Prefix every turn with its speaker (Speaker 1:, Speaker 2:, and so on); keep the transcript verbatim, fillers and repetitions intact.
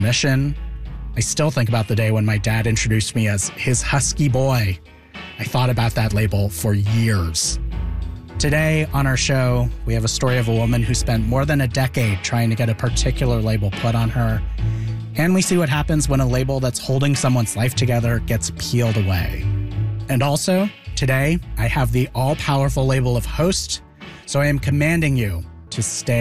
Speaker 1: mission. I still think about the day when my dad introduced me as his husky boy. I thought about that label for years. Today on our show, we have a story of a woman who spent more than a decade trying to get a particular label put on her. And we see what happens when a label that's holding someone's life together gets peeled away. And also, today, I have the all-powerful label of host, so I am commanding you to stay